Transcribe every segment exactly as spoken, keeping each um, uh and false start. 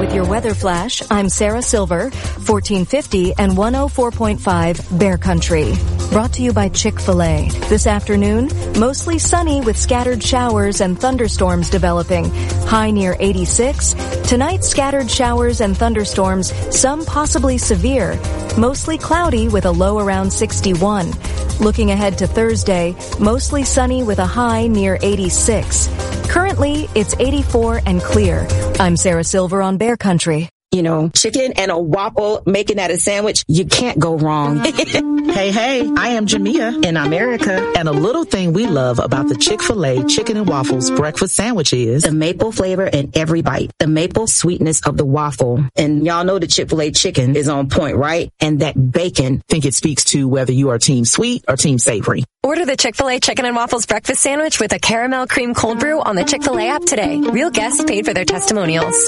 With your weather flash, I'm Sarah Silver, fourteen fifty and one oh four point five Bear Country. Brought to you by Chick-fil-A. This afternoon, mostly sunny with scattered showers and thunderstorms developing. High near eighty-six. Tonight, scattered showers and thunderstorms, some possibly severe. Mostly cloudy with a low around sixty-one. Looking ahead to Thursday, mostly sunny with a high near eighty-six. Currently, it's eighty-four and clear. I'm Sarah Silver on Bear Country. You know, chicken and a waffle, making that a sandwich, you can't go wrong. Hey, hey, I am Jamia. And I'm Erica. And a little thing we love about the Chick-fil-A Chicken and Waffles breakfast sandwich is the maple flavor in every bite, the maple sweetness of the waffle. And y'all know the Chick-fil-A chicken is on point, right? And that bacon. I think it speaks to whether you are team sweet or team savory. Order the Chick-fil-A Chicken and Waffles breakfast sandwich with a caramel cream cold brew on the Chick-fil-A app today. Real guests paid for their testimonials.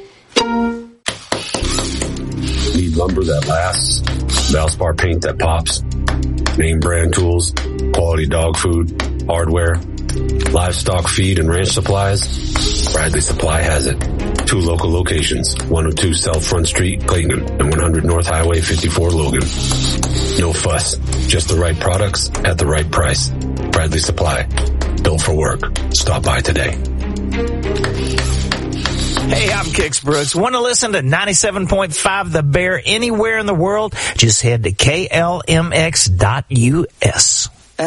Need lumber that lasts, Valspar paint that pops, name brand tools, quality dog food, hardware, livestock feed and ranch supplies. Bradley Supply has it. Two local locations, one oh two South Front Street, Clayton, and one hundred North Highway fifty-four, Logan. No fuss, just the right products at the right price. Bradley Supply, built for work. Stop by today. Hey, I'm Kix Brooks. Want to listen to ninety-seven point five The Bear anywhere in the world? Just head to K L M X dot U S.